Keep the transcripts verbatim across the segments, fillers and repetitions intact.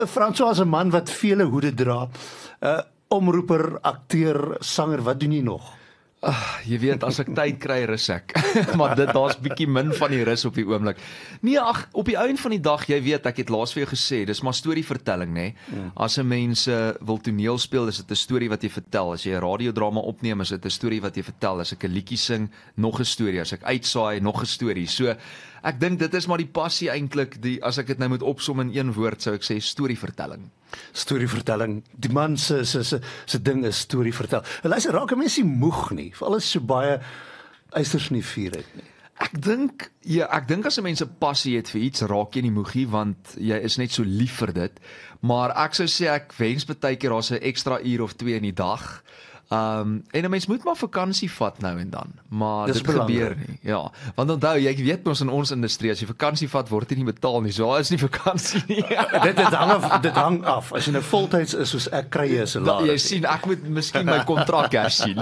François is 'n man wat vele hoede dra. Uh, omroeper, akteur, sanger, wat doen jy nog? Uh, jy weet, as ek tyd kry, rus ek. Maar dit daar's bietjie min van die rus op die oomblik. Nee, ag, op die einde van die dag, jy weet, ek het laas vir jou gesê, dis maar storievertelling, nê. Mm. As 'n mens uh, wil toneel speel, is dit 'n storie wat jy vertel. As jy 'n radiodrama opneem, is dit 'n storie wat jy vertel. As ek 'n liedjie sing, nog 'n storie. As ek uitsaai, nog 'n storie. So, ek dink dit is maar die passie eintlik, die as ek dit nou moet opsom in een woord, sou ek sê storievertelling. Storievertelling. Die man se se se se ding is storievertel. Luister, raak 'n mens nie moeg nie, veral as so baie eisters in die vuur het nie. Ek dink ja, ek dink as 'n mens 'n passie het vir iets, raak jy nie moegie want jy is net so lief vir dit. Maar ek sou sê ek wens baie keer daar's 'n ekstra uur of twee in die dag. Um, en 'n mens moet maar vakansie vat nou en dan, maar Dis dit belangrik. gebeur nie. Ja, want onthou, jy weet mos in ons industrie, as jy vakansie vat, word dit nie betaal nie. So daar is nie vakansie nie. dit dit hang af, dit hang af. As jy nou voltyds is soos ek, kry jy 'n salaris. Jy sien, ek moet miskien my kontrak hersien.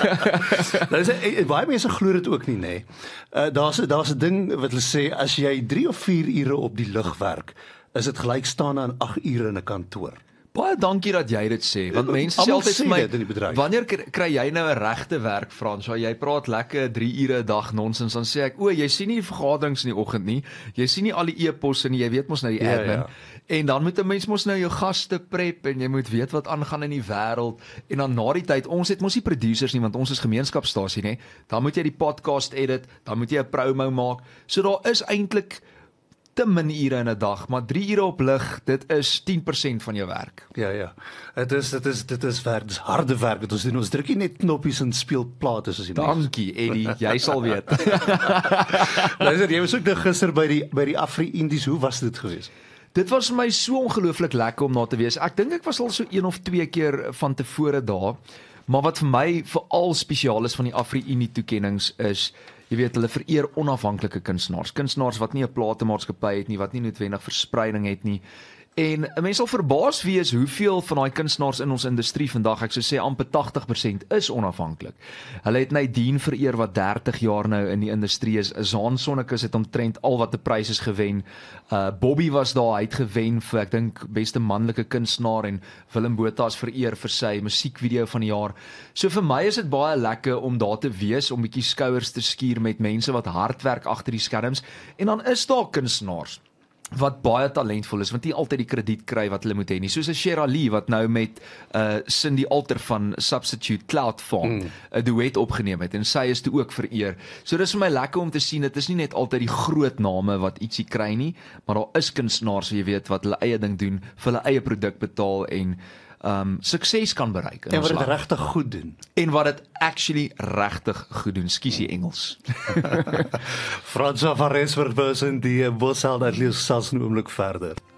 Nou, is, baie mense glo dit ook nie, nê. Uh, daar's daar's 'n ding wat hulle sê, as jy drie of vier ure op die lug werk, is dit gelykstaande aan agt ure in 'n kantoor. Baie dankie dat jy dit sê, want mense sê Almal altyd sê vir my, dit in die bedryf. wanneer kry, kry jy nou 'n regte werk, François? Jy praat lekker drie ure 'n dag nonsens, dan sê ek, o, jy sien nie die vergaderings in die oggend nie, jy sien nie al die e-posse nie, jy weet mos nou die Ja, admin, ja. en dan moet 'n mens mos nou jou gaste prep, en jy moet weet wat aangaan in die wêreld, en dan na die tyd, ons het mos nie producers nie, want ons is gemeenskapsstasie, nê, dan moet jy die podcast edit, dan moet jy 'n promo maak, so daar is eintlik te min ure in 'n dag, maar drie ure op lig, dit is tien persent van jou werk. Ja, ja. Dit is dit is dit is werk, dit is harde werk wat ons doen. Ons druk nie net knoppies en speel plate soos die mense. Dankie, Eddie, jy sal weet. Luister, jy was ook nou gister by die by die Afri-Indies. Hoe was dit geweest? Dit was vir my so ongelooflik lekker om daar te wees. Ek dink ek was al so een of twee keer van tevore daar, maar wat vir my veral spesiaal is van die Afri-Unie toekennings is, jy weet, hulle vereer onafhanklike kunstenaars, kunstenaars wat nie 'n platemaatskappy het nie, wat nie noodwendig verspreiding het nie. En 'n mens sal verbaas wees hoeveel van daai kunstenaars in ons industrie vandag, ek sou sê amper agtig persent is onafhanklik. Hulle het Nadine vereer wat dertig jaar nou in die industrie is. Zaan Sonnekus het omtrent al wat 'n pryse gewen. Uh Bobby was daar, hy het gewen vir ek dink beste manlike kunstenaar, en Willem Botha is vereer vir sy musiekvideo van die jaar. So vir my is dit baie lekker om daar te wees, om bietjie skouers te skuur met mense wat hard werk agter die skerms, en dan is daar kunstenaars wat baie talentvol is, want nie altyd die krediet kry wat hulle moet hê nie. Soos 'n Shera Lee wat nou met uh, Cindy Alter van Substitute Cloud Farm 'n mm. duet opgeneem het, en sy is toe ook vereer. So dis vir my lekker om te sien, dit is nie net altyd die groot name wat ietsie kry nie, maar daar is kunstenaars, jy weet, wat hulle eie ding doen, vir hulle eie produk betaal, en um, sukses kan bereik. En wat dit regtig goed doen. En wat dit actually regtig goed doen. Skiesie Engels. François van Rensburg was in die Bosheld, dat lees sals nou oomblik verder.